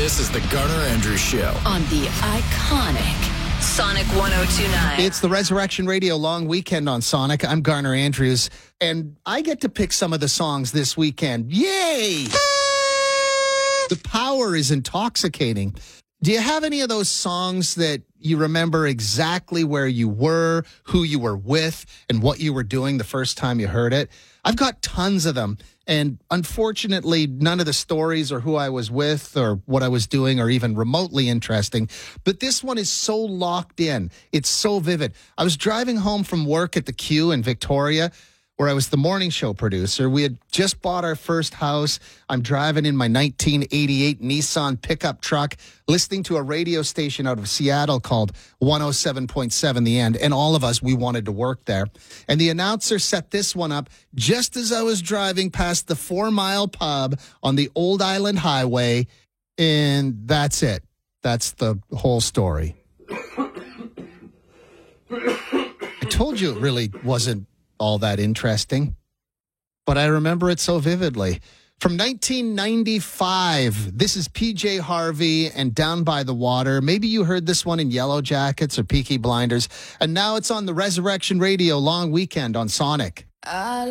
This is the Garner Andrews Show on the iconic Sonic 102.9. It's the Resurrection Radio long weekend on Sonic. I'm Garner Andrews, and I get to pick some of the songs this weekend. Yay! The power is intoxicating. Do you have any of those songs that you remember exactly where you were, who you were with, and what you were doing the first time you heard it? I've got tons of them. And unfortunately, none of the stories or who I was with or what I was doing are even remotely interesting. But this one is so locked in. It's so vivid. I was driving home from work at the Q in Victoria, where I was the morning show producer. We had just bought our first house. I'm driving in my 1988 Nissan pickup truck, listening to a radio station out of Seattle called 107.7 The End. And all of us, we wanted to work there. And the announcer set this one up just as I was driving past the 4 Mile Pub on the Old Island Highway. And that's it. That's the whole story. I told you it really wasn't all that interesting, but I remember it so vividly. From 1995, this is PJ Harvey and Down by the Water. Maybe you heard this one in Yellow Jackets or Peaky Blinders, and now it's on the Resurrection Radio long weekend on Sonic.